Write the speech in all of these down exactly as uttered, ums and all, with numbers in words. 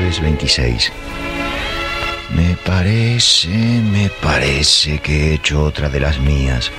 Miércoles veintiséis. Me parece, me parece que he hecho otra de las mías.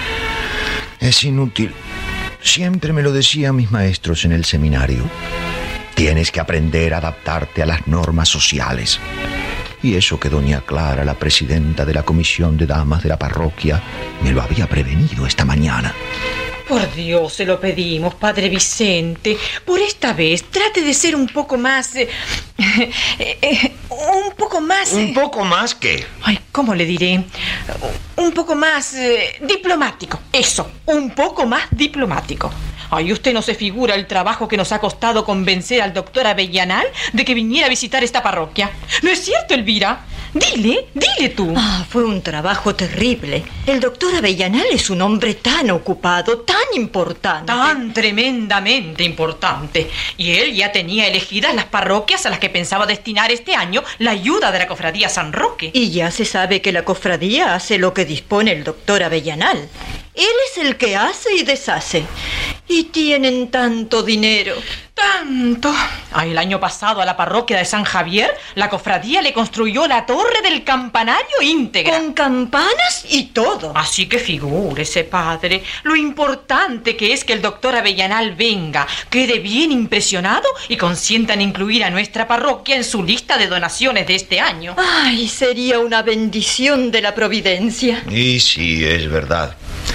Es inútil. Siempre me lo decían mis maestros en el seminario. Tienes que aprender a adaptarte a las normas sociales. Y eso que doña Clara, la presidenta de la comisión de damas de la parroquia, me lo había prevenido esta mañana. Por Dios, se lo pedimos, padre Vicente. Por esta vez, trate de ser un poco más... Eh, eh, eh, un poco más... ¿Un poco más qué? Ay, ¿cómo le diré? Un poco más eh, diplomático. Eso, un poco más diplomático. Ay, usted no se figura el trabajo que nos ha costado convencer al doctor Avellanal de que viniera a visitar esta parroquia. ¿No es cierto, Elvira? Dile, dile tú. Ah, fue un trabajo terrible. El doctor Avellanal es un hombre tan ocupado, tan importante. Tan tremendamente importante. Y él ya tenía elegidas las parroquias a las que pensaba destinar este año la ayuda de la cofradía San Roque. Y ya se sabe que la cofradía hace lo que dispone el doctor Avellanal. Él es el que hace y deshace. Y tienen tanto dinero. ¡Tanto! Ay, el año pasado a la parroquia de San Javier, la cofradía le construyó la torre del campanario íntegra. Con campanas y todo. Así que figúrese, padre, lo importante que es que el doctor Avellanal venga, quede bien impresionado y consienta en incluir a nuestra parroquia en su lista de donaciones de este año. Ay, sería una bendición de la providencia. Y sí, es verdad.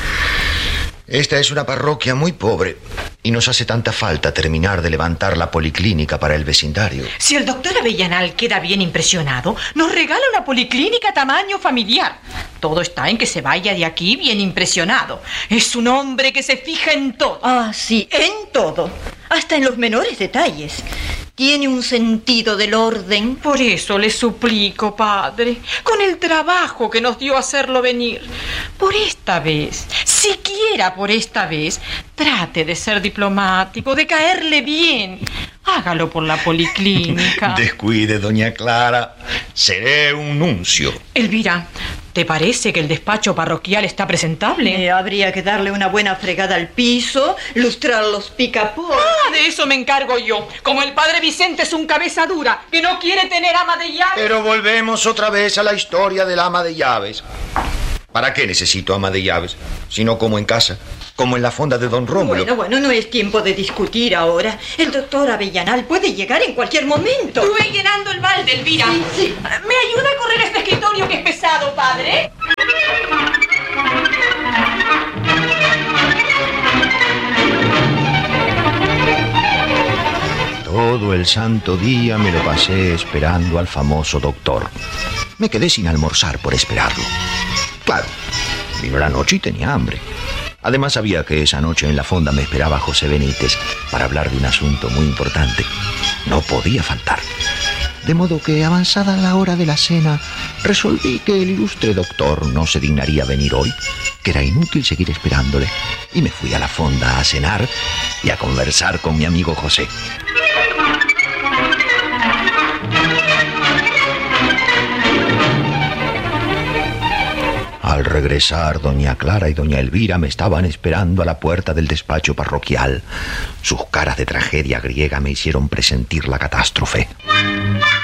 Esta es una parroquia muy pobre y nos hace tanta falta terminar de levantar la policlínica para el vecindario. Si el doctor Avellanal queda bien impresionado, nos regala una policlínica tamaño familiar. Todo está en que se vaya de aquí bien impresionado. Es un hombre que se fija en todo. Ah, sí, en todo. Hasta en los menores detalles. Tiene un sentido del orden. Por eso le suplico, padre, con el trabajo que nos dio hacerlo venir, por esta vez, siquiera por esta vez, trate de ser diplomático, de caerle bien. Hágalo por la policlínica. Descuide, doña Clara. Seré un nuncio. Elvira, ¿te parece que el despacho parroquial está presentable? Eh, habría que darle una buena fregada al piso, lustrar los picaportes. Ah, de eso me encargo yo. Como el padre Vicente es un cabeza dura que no quiere tener ama de llaves. Pero volvemos otra vez a la historia del ama de llaves. ¿Para qué necesito ama de llaves? Si no como en casa, como en la fonda de don Rómulo. Bueno, bueno, no es tiempo de discutir ahora. El doctor Avellanal puede llegar en cualquier momento. Tú ve llenando el balde, Elvira. Sí, sí. ¿Me ayuda a correr este escritorio que es pesado, padre? Todo el santo día me lo pasé esperando al famoso doctor. Me quedé sin almorzar por esperarlo. Claro, vino la noche y tenía hambre. Además sabía que esa noche en la fonda me esperaba José Benítez para hablar de un asunto muy importante. No podía faltar. De modo que, avanzada la hora de la cena, resolví que el ilustre doctor no se dignaría venir hoy, que era inútil seguir esperándole, y me fui a la fonda a cenar y a conversar con mi amigo José. Al regresar, doña Clara y doña Elvira me estaban esperando a la puerta del despacho parroquial. Sus caras de tragedia griega me hicieron presentir la catástrofe.